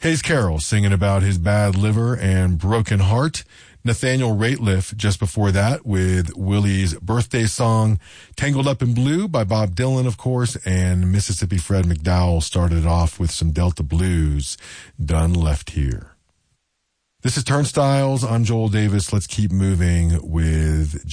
Hayes Carroll singing about his bad liver and broken heart. Nathaniel Rateliff just before that with Willie's birthday song, Tangled Up in Blue by Bob Dylan, of course, and Mississippi Fred McDowell started it off with some Delta Blues, Done Left Here. This is Turnstiles. I'm Joel Davis. Let's keep moving with